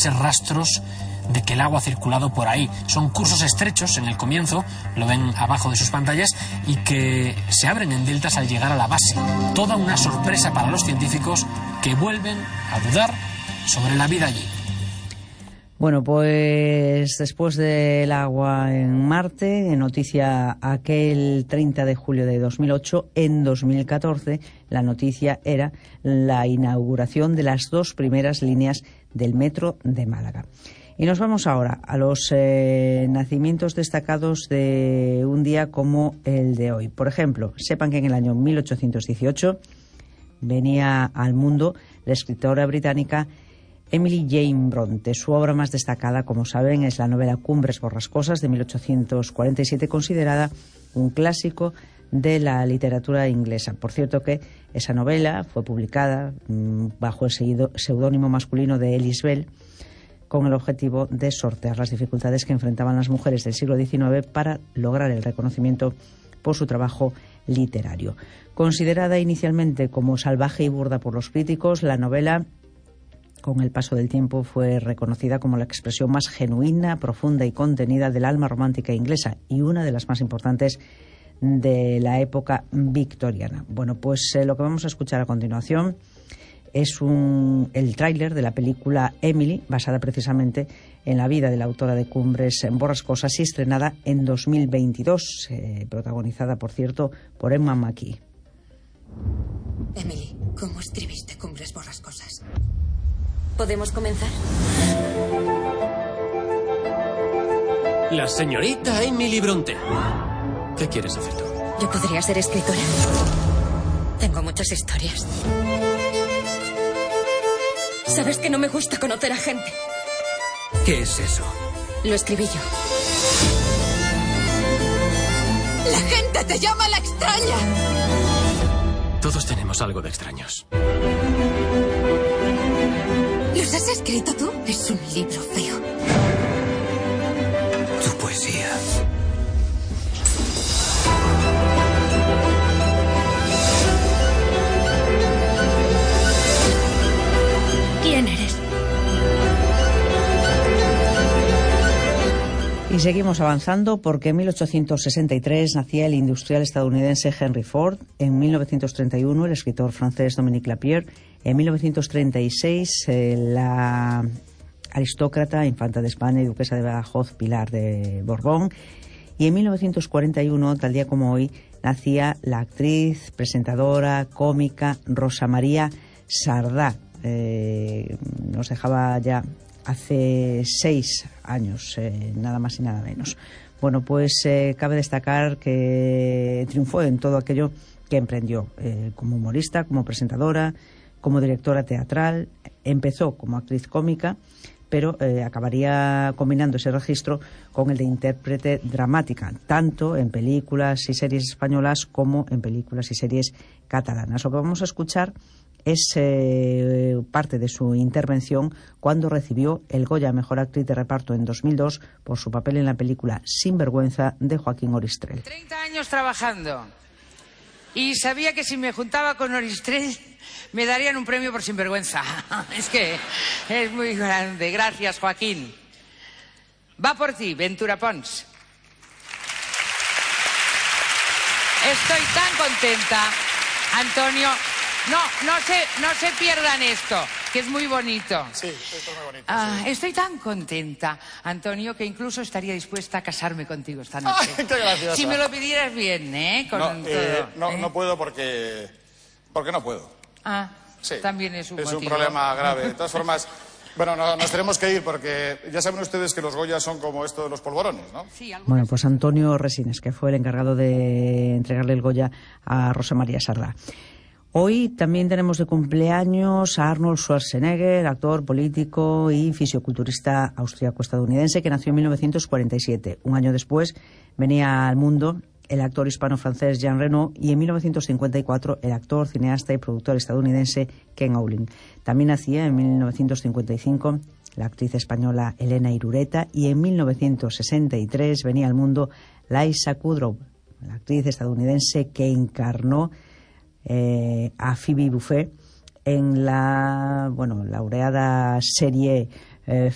quedarse rastros de que el agua ha circulado por ahí. Son cursos estrechos en el comienzo, lo ven abajo de sus pantallas, y que se abren en deltas al llegar a la base. Toda una sorpresa para los científicos que vuelven a dudar sobre la vida allí. Bueno, pues después del agua en Marte, noticia aquel 30 de julio de 2008, en 2014 la noticia era la inauguración de las 2 primeras líneas del metro de Málaga. Y nos vamos ahora a los nacimientos destacados de un día como el de hoy. Por ejemplo, sepan que en el año 1818 venía al mundo la escritora británica Emily Jane Bronte. Su obra más destacada, como saben, es la novela Cumbres Borrascosas de 1847, considerada un clásico de la literatura inglesa. Por cierto que esa novela fue publicada bajo el seudónimo masculino de Ellis Bell, con el objetivo de sortear las dificultades que enfrentaban las mujeres del siglo XIX para lograr el reconocimiento por su trabajo literario. Considerada inicialmente como salvaje y burda por los críticos, la novela, con el paso del tiempo, fue reconocida como la expresión más genuina, profunda y contenida del alma romántica inglesa y una de las más importantes de la época victoriana. Bueno, pues lo que vamos a escuchar a continuación es el tráiler de la película Emily, basada precisamente en la vida de la autora de Cumbres Borrascosas y estrenada en 2022, protagonizada, por cierto, por Emma Mackey. Emily, ¿cómo escribiste Cumbres Borrascosas? ¿Podemos comenzar? La señorita Emily Bronte. ¿Qué quieres hacer tú? Yo podría ser escritora. Tengo muchas historias. ¿Sabes que no me gusta conocer a gente? ¿Qué es eso? Lo escribí yo. ¡La gente te llama la extraña! Todos tenemos algo de extraños. ¿Los has escrito tú? Es un libro feo. Tu poesía. ¿Quién eres? Y seguimos avanzando porque en 1863 nacía el industrial estadounidense Henry Ford, en 1931 el escritor francés Dominique Lapierre, en 1936 la aristócrata, infanta de España y duquesa de Badajoz, Pilar de Borbón, y en 1941, tal día como hoy, nacía la actriz, presentadora, cómica Rosa María Sardá. Nos dejaba ya hace 6 años, nada más y nada menos. Bueno, pues cabe destacar que triunfó en todo aquello que emprendió, como humorista, como presentadora, como directora teatral. Empezó como actriz cómica, pero acabaría combinando ese registro con el de intérprete dramática, tanto en películas y series españolas como en películas y series catalanas. Lo que vamos a escuchar es parte de su intervención cuando recibió el Goya a Mejor Actriz de Reparto en 2002 por su papel en la película Sinvergüenza de Joaquín Oristrel. 30 años trabajando y sabía que si me juntaba con Oristrel me darían un premio por sinvergüenza. Es que es muy grande. Gracias, Joaquín. Va por ti, Ventura Pons. Estoy tan contenta, Antonio. No se pierdan esto, que es muy bonito. Sí, esto es muy bonito. Sí. Estoy tan contenta, Antonio, que incluso estaría dispuesta a casarme contigo esta noche. ¡Ay, qué graciosa! Si me lo pidieras bien, No puedo porque no puedo. Sí, también es un motivo. Es un problema grave. De todas formas, bueno, nos tenemos que ir porque ya saben ustedes que los Goyas son como esto de los polvorones, ¿no? Sí, bueno, pues Antonio Resines, que fue el encargado de entregarle el Goya a Rosa María Sardá. Hoy también tenemos de cumpleaños a Arnold Schwarzenegger, actor, político y fisioculturista austríaco-estadounidense que nació en 1947. Un año después venía al mundo el actor hispano-francés Jean Reno y en 1954 el actor, cineasta y productor estadounidense Ken Olin. También nacía en 1955 la actriz española Elena Irureta y en 1963 venía al mundo Liza Kudrow, la actriz estadounidense que encarnó a Phoebe Buffay en la laureada serie